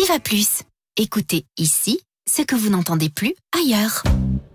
Viva Plus. Écoutez ici ce que vous n'entendez plus ailleurs.